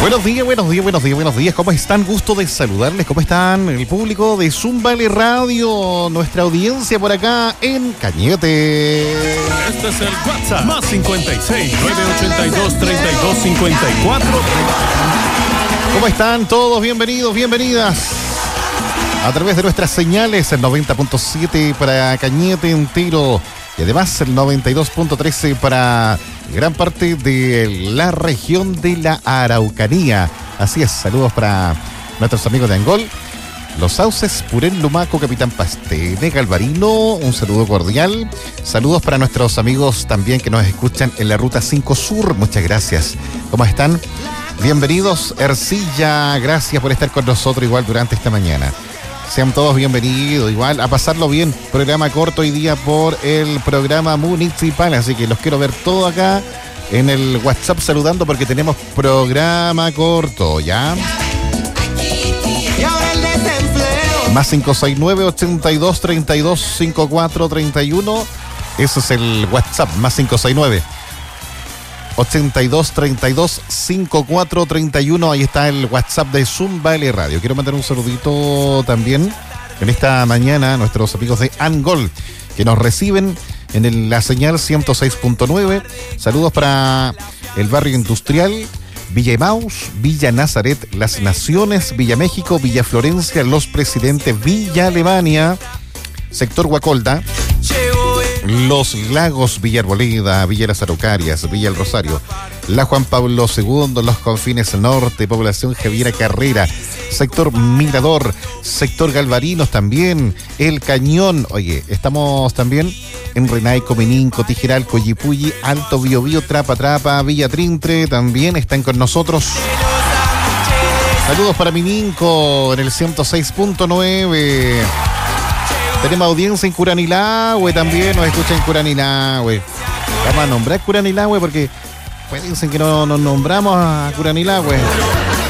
Buenos días. ¿Cómo están? Gusto de saludarles. ¿Cómo están el público de Zumbale Radio? Nuestra audiencia por acá en Cañete. Este es el WhatsApp. Más 56 982 32 54. ¿Cómo están todos? Bienvenidos, bienvenidas. A través de nuestras señales, el 90.7 para Cañete entero. Y además el 92.13 para gran parte de la región de la Araucanía. Así es, saludos para nuestros amigos de Angol, Los Sauces, Purén, Lumaco, Capitán Pastene, Galvarino, un saludo cordial. Saludos para nuestros amigos también que nos escuchan en la Ruta 5 Sur. Muchas gracias. ¿Cómo están? Bienvenidos, Ercilla. Gracias por estar con nosotros igual durante esta mañana. Sean todos bienvenidos, igual a pasarlo bien. Programa corto hoy día por el programa municipal, así que los quiero ver todos acá en el WhatsApp saludando porque tenemos programa corto, ¿ya? Más 569 82 32 54 31. Ese es el WhatsApp, más 569 82 32 54 31. Ahí está el WhatsApp de Zumbale Radio. Quiero mandar un saludito también en esta mañana a nuestros amigos de Angol que nos reciben en la señal 106.9. Saludos para el barrio industrial, Villa Emaús, Villa Nazaret, Las Naciones, Villa México, Villa Florencia, Los Presidentes, Villa Alemania, sector Guacolda, Los Lagos, Villa Arboleda, Villa Las Araucarias, Villa El Rosario, la Juan Pablo II, Los Confines Norte, población Javiera Carrera, sector Mirador, sector Galvarinos también, El Cañón. Oye, estamos también en Renaico, Meninco, Tijeral, Coyipulli, Alto Biobío, Trapa, Villa Trintre, también están con nosotros. Saludos para Meninco en el 106.9. Tenemos audiencia en Curanilahue también, nos escuchan en Curanilahue. Vamos a nombrar Curanilahue porque dicen que no nos nombramos a Curanilahue.